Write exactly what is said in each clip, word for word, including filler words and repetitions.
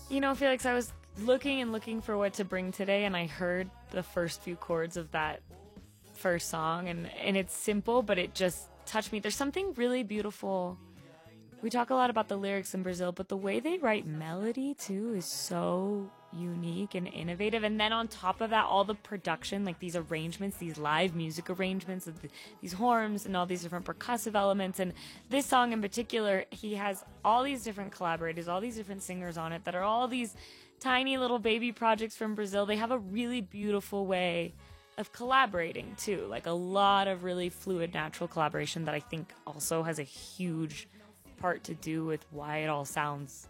You know, Felix, I was looking and looking for what to bring today, and I heard the first few chords of that first song, and, and it's simple, but it just touched me. There's something really beautiful. We talk a lot about the lyrics in Brazil, but the way they write melody, too, is so unique and innovative. And then on top of that, all the production, like these arrangements, these live music arrangements of the, these horns and all these different percussive elements. And this song in particular, he has all these different collaborators, all these different singers on it that are all these tiny little baby projects from Brazil. They have a really beautiful way of collaborating, too. Like a lot of really fluid, natural collaboration that I think also has a huge part to do with why it all sounds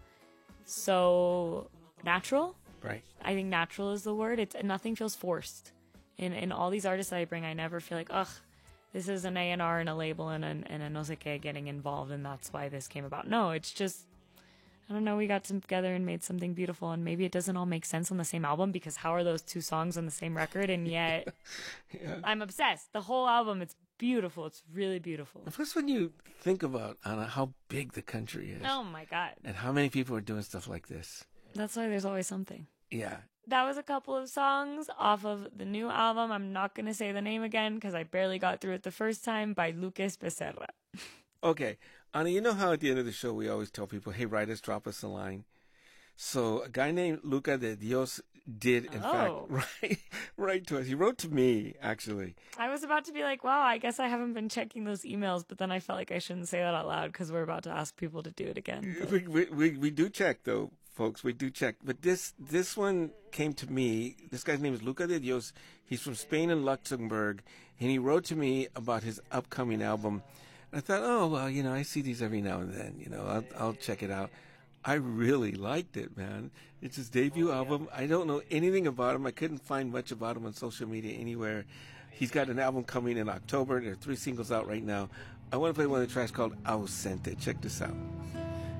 so natural. Right. I think natural is the word. It's nothing feels forced. In in all these artists that I bring, I never feel like, ugh, this is an A and R and a label and a, and a no sé qué getting involved, and that's why this came about. No, it's just, I don't know, we got together and made something beautiful, and maybe it doesn't all make sense on the same album, because how are those two songs on the same record? And yet, yeah. I'm obsessed. The whole album, it's beautiful. It's really beautiful. Plus, when you think about, Anna, how big the country is. Oh, my God. And how many people are doing stuff like this. That's why there's always something. Yeah. That was a couple of songs off of the new album. I'm not going to say the name again because I barely got through it the first time, by Lucas Becerra. Okay. Anna, you know how at the end of the show we always tell people, hey, write us, drop us a line. So a guy named Luca de Dios did, in oh. fact, write, write to us. He wrote to me, actually. I was about to be like, wow, I guess I haven't been checking those emails, but then I felt like I shouldn't say that out loud because we're about to ask people to do it again. We, we, we, we do check, though, folks. We do check. But this this one came to me. This guy's name is Luca de Dios. He's from Spain and Luxembourg. And he wrote to me about his upcoming album. And I thought, oh, well, you know, I see these every now and then. You know, I'll, I'll check it out. I really liked it, man. It's his debut oh, album. Yeah. I don't know anything about him. I couldn't find much about him on social media anywhere. He's got an album coming in October. There are three singles out right now. I want to play one of the tracks called Ausente. Check this out.